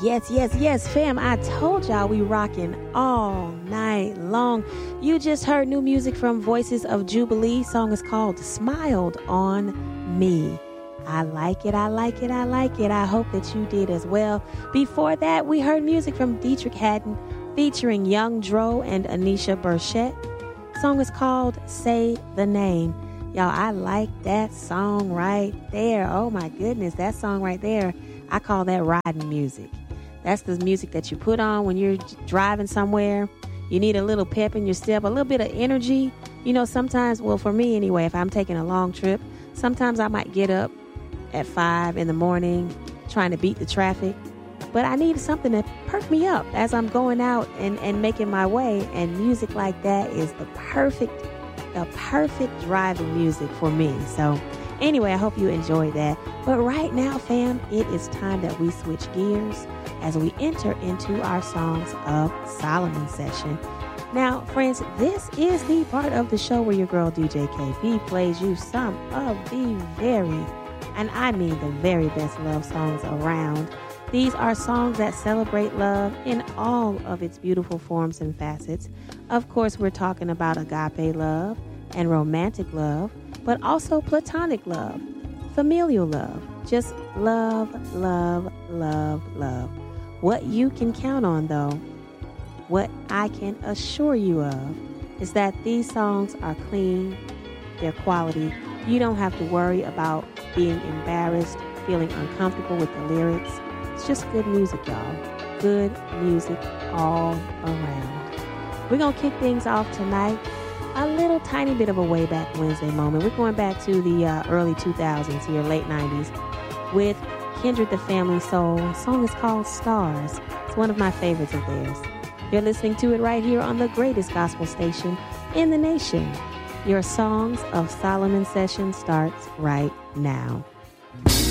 Yes, fam. I told y'all we rocking all night long. You just heard new music from Voices of Jubilee. Song is called Smiled on Me. I like it. I hope that you did as well. Before that, we heard music from Dietrich Haddon featuring Young Dro and Anisha Burchett. Song is called Say the Name. Y'all, I like that song right there. Oh my goodness, that song right there. I call that riding music. That's the music that you put on when you're driving somewhere. You need a little pep in your step, a little bit of energy. You know, sometimes, well, for me anyway, if I'm taking a long trip, sometimes I might get up at 5 in the morning trying to beat the traffic. But I need something to perk me up as I'm going out and making my way. And music like that is the perfect driving music for me. So anyway, I hope you enjoyed that. But right now, fam, it is time that we switch gears as we enter into our Songs of Solomon session. Now, friends, this is the part of the show where your girl DJ KB plays you some of the very best love songs around. These are songs that celebrate love in all of its beautiful forms and facets. Of course, we're talking about agape love and romantic love, but also platonic love, familial love, just love. What you can count on, though, what I can assure you of, is that these songs are clean, they're quality. You don't have to worry about being embarrassed, feeling uncomfortable with the lyrics. It's just good music, y'all. Good music all around. We're going to kick things off tonight. A little tiny bit of a way back Wednesday moment. We're going back to the early 2000s here, late 90s, with Kindred the Family Soul. The song is called Stars. It's one of my favorites of theirs. You're listening to it right here on the greatest gospel station in the nation. Your Songs of Solomon session starts right now.